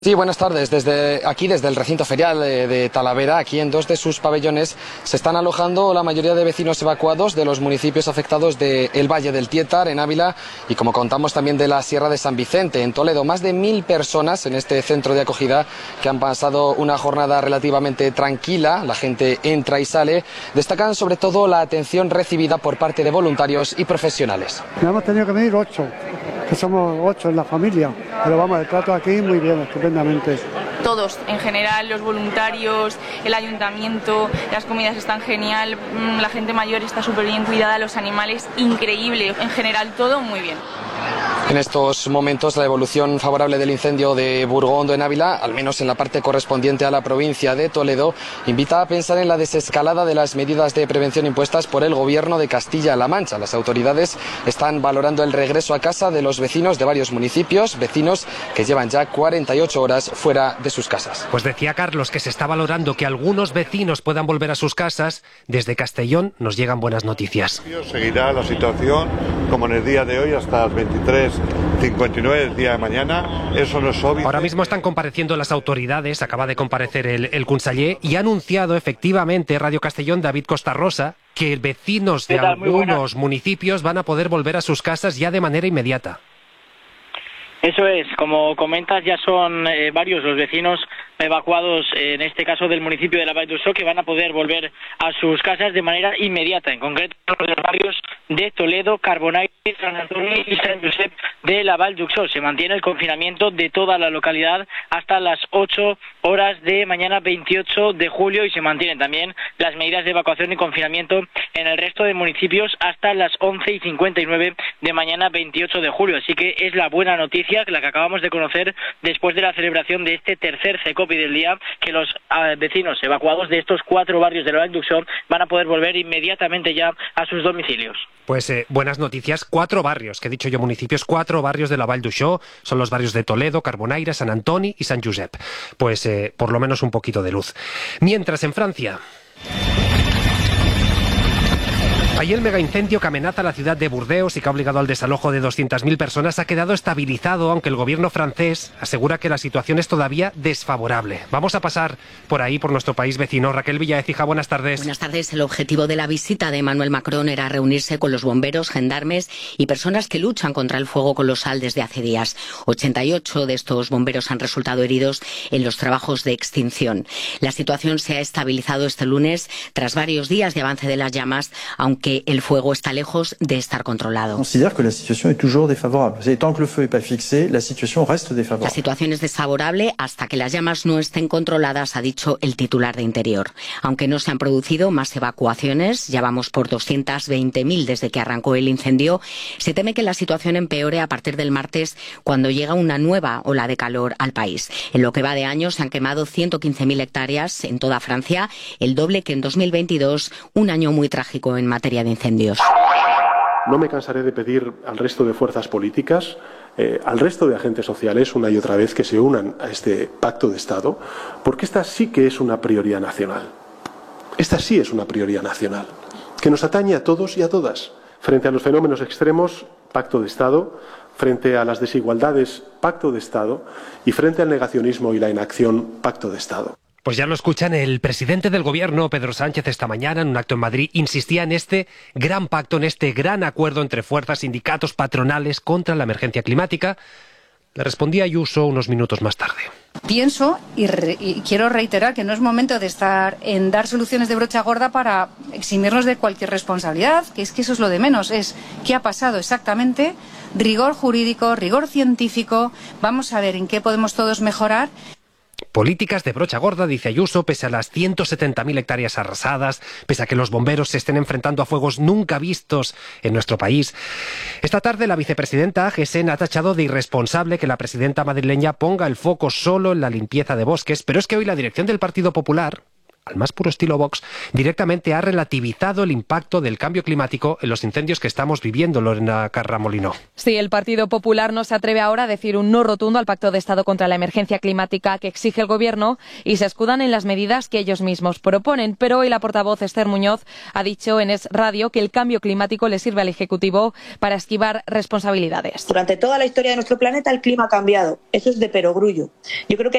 Sí, buenas tardes. Desde el recinto ferial de Talavera, aquí en dos de sus pabellones, se están alojando la mayoría de vecinos evacuados de los municipios afectados del Valle del Tietar, en Ávila, y como contamos también de la Sierra de San Vicente, en Toledo. Más de 1000 personas en este centro de acogida que han pasado una jornada relativamente tranquila. La gente entra y sale. Destacan sobre todo la atención recibida por parte de voluntarios y profesionales. Hemos tenido que venir 8, que somos 8 en la familia, pero vamos, el trato aquí muy bien, estupendamente. Todos, en general, los voluntarios, el ayuntamiento, las comidas están genial, la gente mayor está súper bien cuidada, los animales, increíble, en general todo muy bien. En estos momentos la evolución favorable del incendio de Burgondo en Ávila, al menos en la parte correspondiente a la provincia de Toledo, invita a pensar en la desescalada de las medidas de prevención impuestas por el gobierno de Castilla-La Mancha. Las autoridades están valorando el regreso a casa de los vecinos de varios municipios, vecinos que llevan ya 48 horas fuera de sus casas. Pues decía Carlos que se está valorando que algunos vecinos puedan volver a sus casas. Desde Castellón nos llegan buenas noticias. Seguirá la situación como en el día de hoy hasta las 23:59 el día de mañana. Eso no es obvio. Ahora mismo están compareciendo las autoridades. Acaba de comparecer el conseller y ha anunciado efectivamente Radio Castellón David Costarrosa que vecinos de algunos municipios van a poder volver a sus casas ya de manera inmediata. Eso es, como comentas, ya son varios los vecinos evacuados, en este caso del municipio de la Vall d'Uixó, que van a poder volver a sus casas de manera inmediata, en concreto los de los barrios de Toledo, Carbonaire, San Antonio y San Josep de la Vall d'Uixó. Se mantiene el confinamiento de toda la localidad hasta las 8 horas de mañana 28 de julio y se mantienen también las medidas de evacuación y confinamiento en el resto de municipios hasta las 11:59 de mañana 28 de julio. Así que es la buena noticia, la que acabamos de conocer después de la celebración de este tercer CECOPI del día, que los vecinos evacuados de estos 4 barrios de la Vall d'Uixó van a poder volver inmediatamente ya a sus domicilios. Pues buenas noticias, 4 barrios, que he dicho yo municipios, 4 barrios de la Vall d'Uixó, son los barrios de Toledo, Carbonaire, San Antoni y San Josep. Pues por lo menos un poquito de luz. Mientras en Francia... Ahí el megaincendio que amenaza la ciudad de Burdeos y que ha obligado al desalojo de 200.000 personas ha quedado estabilizado, aunque el gobierno francés asegura que la situación es todavía desfavorable. Vamos a pasar por ahí, por nuestro país vecino. Raquel Villaécija, buenas tardes. Buenas tardes. El objetivo de la visita de Emmanuel Macron era reunirse con los bomberos, gendarmes y personas que luchan contra el fuego colosal desde hace días. 88 de estos bomberos han resultado heridos en los trabajos de extinción. La situación se ha estabilizado este lunes tras varios días de avance de las llamas, aunque el fuego está lejos de estar controlado. Considère que la situación es toujours défavorable. Tant que le feu n'est pas fixé, la situación reste défavorable. La situación es desfavorable hasta que las llamas no estén controladas, ha dicho el titular de Interior. Aunque no se han producido más evacuaciones, ya vamos por 220.000 desde que arrancó el incendio, se teme que la situación empeore a partir del martes, cuando llega una nueva ola de calor al país. En lo que va de año se han quemado 115.000 hectáreas en toda Francia, el doble que en 2022, un año muy trágico en materia de incendios. No me cansaré de pedir al resto de fuerzas políticas, al resto de agentes sociales, una y otra vez, que se unan a este pacto de Estado, porque esta sí que es una prioridad nacional. Esta sí es una prioridad nacional, que nos atañe a todos y a todas. Frente a los fenómenos extremos, pacto de Estado; frente a las desigualdades, pacto de Estado; y frente al negacionismo y la inacción, pacto de Estado. Pues ya lo escuchan, el presidente del gobierno, Pedro Sánchez, esta mañana en un acto en Madrid, insistía en este gran pacto, en este gran acuerdo entre fuerzas, sindicatos, patronales contra la emergencia climática. Le respondía Ayuso unos minutos más tarde. Pienso y quiero reiterar que no es momento de estar en dar soluciones de brocha gorda para eximirnos de cualquier responsabilidad, que eso es lo de menos, es qué ha pasado exactamente, rigor jurídico, rigor científico, vamos a ver en qué podemos todos mejorar. Políticas de brocha gorda, dice Ayuso, pese a las 170.000 hectáreas arrasadas, pese a que los bomberos se estén enfrentando a fuegos nunca vistos en nuestro país. Esta tarde la vicepresidenta Agesen ha tachado de irresponsable que la presidenta madrileña ponga el foco solo en la limpieza de bosques, pero es que hoy la dirección del Partido Popular al más puro estilo Vox, directamente ha relativizado el impacto del cambio climático en los incendios que estamos viviendo, Lorena Carramolino. Sí, el Partido Popular no se atreve ahora a decir un no rotundo al Pacto de Estado contra la emergencia climática que exige el Gobierno y se escudan en las medidas que ellos mismos proponen. Pero hoy la portavoz Esther Muñoz ha dicho en Es Radio que el cambio climático le sirve al Ejecutivo para esquivar responsabilidades. Durante toda la historia de nuestro planeta el clima ha cambiado. Eso es de perogrullo. Yo creo que